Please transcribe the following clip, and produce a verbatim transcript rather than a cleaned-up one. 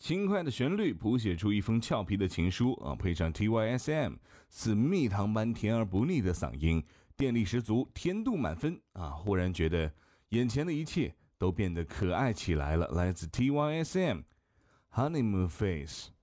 轻快的旋律谱写出一封俏皮的情书啊，配上 T Y S M 似蜜糖般甜而不腻的嗓音，电力十足，甜度满分啊！忽然觉得眼前的一切都变得可爱起来了。来自 T Y S M Honeymoon Face。